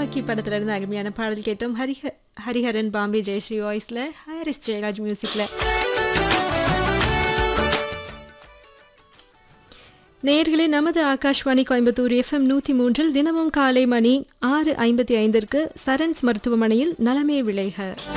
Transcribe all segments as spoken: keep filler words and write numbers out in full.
துப்பாக்கி படத்துல இருந்து அருமையான பாடல் கேட்டோம். ஹரிஹ ஹரிஹரன் பாம்பே ஜெயஸ்ரீ வாய்ஸ்ல, ஹாரிஸ் ஜெயராஜ் மியூசிக்ல. நேயர்களே, நமது ஆகாஷ்வாணி கோயம்புத்தூர் எஃப்எம் நூற்றி மூன்றில் தினமும் காலை மணி ஆறு ஐம்பத்தி ஐந்திற்கு சரண்ஸ் மருத்துவமனையில் நலமே விளைக.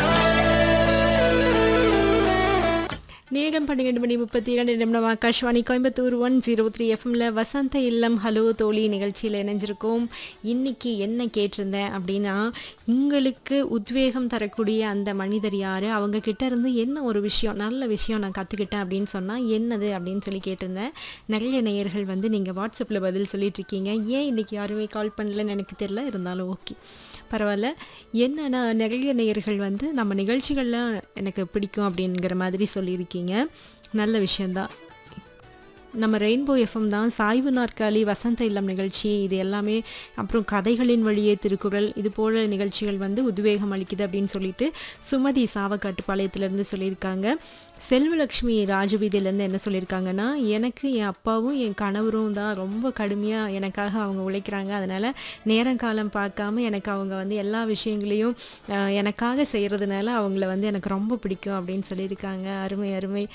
நேரம் பன்னிரண்டு மணி முப்பத்தி இரண்டு நிமிடம். Akashvani Coimbatore one zero three எஃப்எம்ல வசந்த இல்லம் ஹலோ தோழி நிகழ்ச்சியில் இணைஞ்சிருக்கோம். இன்னைக்கு என்ன கேட்டிருந்தேன் அப்படின்னா, உங்களுக்கு உத்வேகம் தரக்கூடிய அந்த மனிதர் யார், அவங்க கிட்ட இருந்து என்ன ஒரு விஷயம் நல்ல விஷயம் நான் கற்றுக்கிட்டேன் அப்படின்னு சொன்னால் என்னது அப்படின்னு சொல்லி கேட்டிருந்தேன். நிறைய நேயர்கள் வந்து நீங்கள் வாட்ஸ்அப்பில் பதில் சொல்லிட்டு இருக்கீங்க. ஏன் இன்னைக்கு யாருமே கால் பண்ணலன்னு எனக்கு தெரியல, இருந்தாலும் ஓகே பரவாயில்ல. என்னன்னா, நிறைய நேயர்கள் வந்து நம்ம நிகழ்ச்சிகள்லாம் எனக்கு பிடிக்கும் அப்படிங்கிற மாதிரி சொல்லியிருக்கீங்க. நல்ல விஷயந்தான். நம்ம ரெயின்போ எஃப்எம் தான் சாய்வு நாற்காலி, வசந்த இல்லம் நிகழ்ச்சி, இது எல்லாமே, அப்புறம் கதைகளின் வழியே திருக்குறள், இது போல நிகழ்ச்சிகள் வந்து உத்வேகம் அளிக்குது அப்படின்னு சொல்லிட்டு சுமதி சாவக்காட்டுப்பாளையத்திலேருந்து சொல்லியிருக்காங்க. செல்வலக்ஷ்மி ராஜவீதியிலேருந்து என்ன சொல்லியிருக்காங்கன்னா, எனக்கு என் அப்பாவும் என் கணவரும் தான் ரொம்ப கடுமையாக எனக்காக அவங்க உழைக்கிறாங்க. அதனால் நேரங்காலம் பார்க்காம எனக்கு அவங்க வந்து எல்லா விஷயங்களையும் எனக்காக செய்கிறதுனால அவங்கள வந்து எனக்கு ரொம்ப பிடிக்கும் அப்படின்னு சொல்லியிருக்காங்க. அருமை அருமை.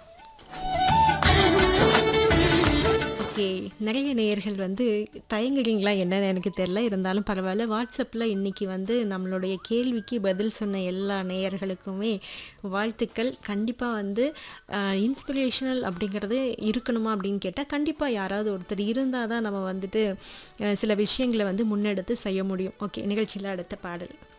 ஓகே, நிறைய நேயர்கள் வந்து தயங்குறீங்களா என்னன்னு எனக்கு தெரியல, இருந்தாலும் பரவாயில்ல. வாட்ஸ்அப்பில் இன்றைக்கி வந்து நம்மளுடைய கேள்விக்கு பதில் சொன்ன எல்லா நேயர்களுக்குமே வாழ்த்துக்கள். கண்டிப்பாக வந்து இன்ஸ்பிரேஷனல் அப்படிங்கிறது இருக்கணுமா அப்படின்னு கேட்டால் கண்டிப்பாக யாராவது ஒருத்தர் இருந்தால் தான் நம்ம வந்துட்டு சில விஷயங்களை வந்து முன்னெடுத்து செய்ய முடியும். ஓகே, நிகழ்ச்சியில் அடுத்த பாடல்.